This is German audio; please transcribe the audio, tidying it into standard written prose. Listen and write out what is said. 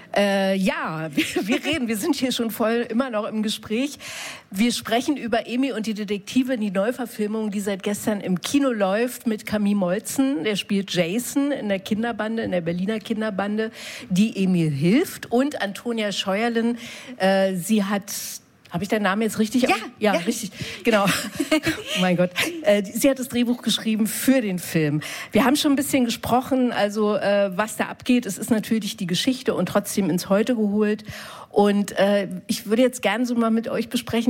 Wir sind hier schon immer noch im Gespräch. Wir sprechen über Emil und die Detektive, die Neuverfilmung, die seit gestern im Kino läuft, mit Camille Molzen. Der spielt Jason in der Kinderbande, in der Berliner Kinderbande, die Emil hilft. Und Antonia Scheuerlen, sie hat... Habe ich deinen Namen jetzt richtig? Ja, richtig. Genau. Oh mein Gott. Sie hat das Drehbuch geschrieben für den Film. Wir haben schon ein bisschen gesprochen, also was da abgeht. Es ist natürlich die Geschichte und trotzdem ins Heute geholt. Und ich würde jetzt gerne so mal mit euch besprechen,